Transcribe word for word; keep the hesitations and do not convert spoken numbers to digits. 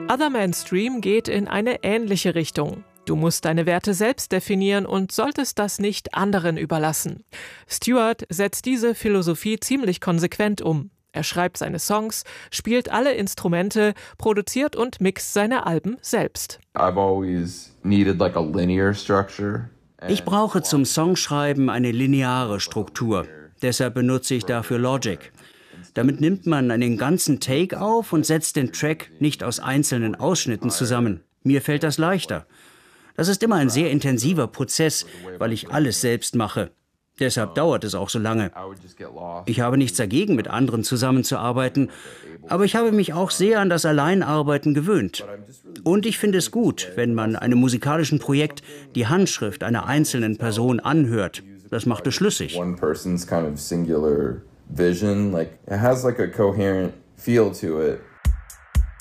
Other Man's Dream geht in eine ähnliche Richtung. Du musst deine Werte selbst definieren und solltest das nicht anderen überlassen. Stewart setzt diese Philosophie ziemlich konsequent um. Er schreibt seine Songs, spielt alle Instrumente, produziert und mixt seine Alben selbst. Ich brauche zum Songschreiben eine lineare Struktur. Deshalb benutze ich dafür Logic. Damit nimmt man einen ganzen Take auf und setzt den Track nicht aus einzelnen Ausschnitten zusammen. Mir fällt das leichter. Das ist immer ein sehr intensiver Prozess, weil ich alles selbst mache. Deshalb dauert es auch so lange. Ich habe nichts dagegen, mit anderen zusammenzuarbeiten, aber ich habe mich auch sehr an das Alleinarbeiten gewöhnt. Und ich finde es gut, wenn man einem musikalischen Projekt die Handschrift einer einzelnen Person anhört. Das macht es schlüssig. Vision, like it has like a coherent feel to it.